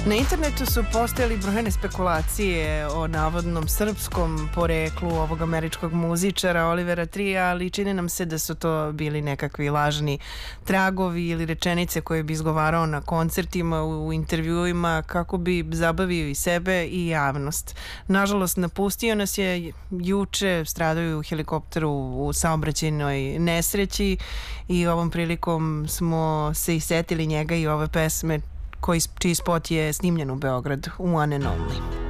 Na internetu su postojali brojne spekulacije o navodnom srpskom poreklu ovog američkog muzičara Olivera Trija, ali čini nam se da su to bili nekakvi lažni tragovi ili rečenice koje bi izgovarao na koncertima, u intervjuima, kako bi zabavio i sebe i javnost. Nažalost, napustio nas je juče, stradao u helikopteru u saobraćajnoj nesreći i ovom prilikom smo se i setili njega i ove pesme čiji spot je snimljen u Beogradu, u One and Only.